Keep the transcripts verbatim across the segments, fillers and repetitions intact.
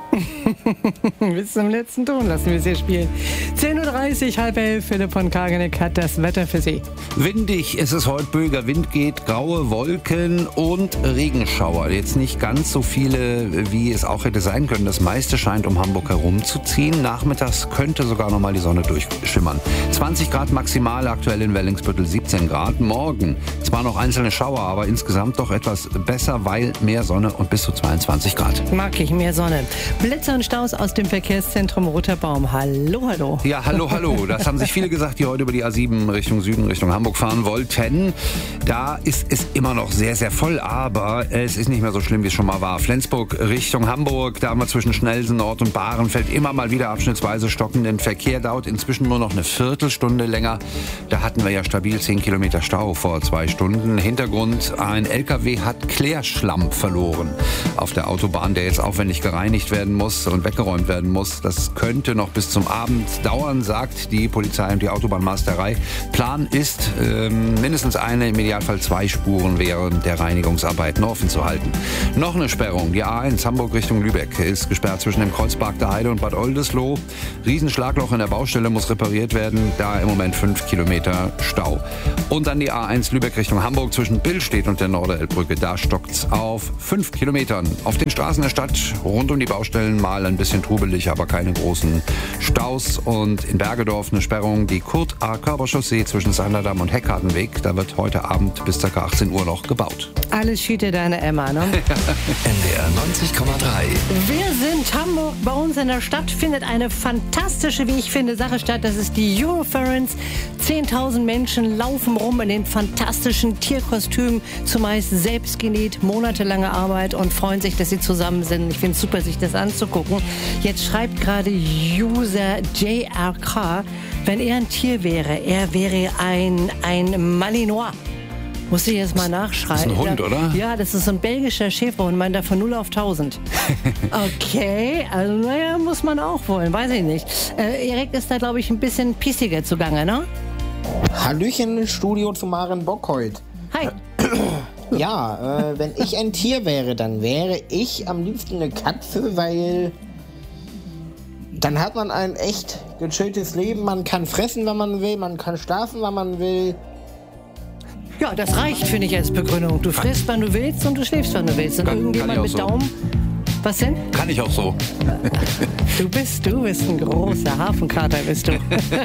Bis zum letzten Ton lassen wir sie spielen. zehn Uhr dreißig, halb elf, Philipp von Kageneck hat das Wetter für Sie. Windig ist es heute, böiger Wind geht, graue Wolken und Regenschauer. Jetzt nicht ganz so viele, wie es auch hätte sein können. Das meiste scheint um Hamburg herumzuziehen. Nachmittags könnte sogar noch mal die Sonne durchschimmern. zwanzig Grad maximal, aktuell in Wellingsbüttel siebzehn Grad. Morgen zwar noch einzelne Schauer, aber insgesamt doch etwas besser, weil mehr Sonne und bis zu zweiundzwanzig Grad. Mag ich, mehr Sonne. Blitze und Staus aus dem Verkehrszentrum Roter Baum. Hallo, hallo. Ja, hallo, hallo. Das haben sich viele gesagt, die heute über die A sieben Richtung Süden, Richtung Hamburg fahren wollten. Da ist es immer noch sehr, sehr voll, aber es ist nicht mehr so schlimm, wie es schon mal war. Flensburg Richtung Hamburg, da haben wir zwischen Schnellsen, Nord und Bahrenfeld immer mal wieder abschnittsweise stockenden Verkehr. Dauert inzwischen nur noch eine Viertelstunde länger. Da hatten wir ja stabil zehn Kilometer Stau vor zwei Stunden. Hintergrund, ein L K W hat Klärschlamm verloren auf der Autobahn, der jetzt aufwendig gereinigt werden muss und weggeräumt werden muss. Das könnte noch bis zum Abend dauern, sagt die Polizei und die Autobahnmasterei. Plan ist, ähm, mindestens eine, im Idealfall zwei Spuren während der Reinigungsarbeiten offen zu halten. Noch eine Sperrung. Die A eins Hamburg Richtung Lübeck ist gesperrt zwischen dem Kreuzpark der Heide und Bad Oldesloe. Riesenschlagloch in der Baustelle muss repariert werden. Da im Moment fünf Kilometer Stau. Und dann die A eins Lübeck Richtung Hamburg zwischen Billstedt und der Norderelbbrücke. Da stockt's auf fünf Kilometern. Auf den Straßen der Stadt rund um die Baustellen mal ein bisschen trubelig, aber keine großen Staus. Und in Bergedorf eine Sperrung, die Kurt-A-Körber-Chaussee zwischen Sanderdamm und Heckhardenweg. Da wird heute Abend bis ca. achtzehn Uhr noch gebaut. Alles schiete deine Emma, ne? N D R neunzig Komma drei. Wir sind Hamburg. Bei uns in der Stadt findet eine fantastische, wie ich finde, Sache statt. Das ist die Euroference. zehntausend Menschen laufen rum in den fantastischen Tierkostümen, zumeist selbst genäht, monatelange Arbeit und freuen sich, dass sie zusammen sind. Ich finde es super, sich das anzugucken. Jetzt schreibt gerade User J R K, wenn er ein Tier wäre, er wäre ein, ein Malinois. Muss ich jetzt mal nachschreiben. Das ist ein Hund, oder? Ja, das ist so ein belgischer Schäferhund, meint er von null auf tausend. Okay, also naja, muss man auch wollen, weiß ich nicht. Äh, Erik ist da, glaube ich, ein bisschen pissiger zugange, ne? Hallöchen, Studio zu Maren Bockholt. Hi. Ja, äh, wenn ich ein Tier wäre, dann wäre ich am liebsten eine Katze, weil dann hat man ein echt gechilltes Leben. Man kann fressen, wenn man will, man kann schlafen, wenn man will. Ja, das reicht, finde ich, als Begründung. Du frisst, wann du willst und du schläfst, wann du willst. Und Kann- irgendjemand kann ich mit auch so. Daumen... Was denn? Kann ich auch so. Du bist, du bist ein großer Hafenkater, bist du.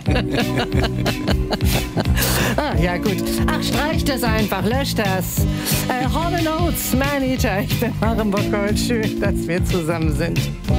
Ah, ja gut. Ach, streich das einfach, lösch das. Äh, Hall and Oates, Man Eater. Ich bin Maren Bockholt. Schön, dass wir zusammen sind.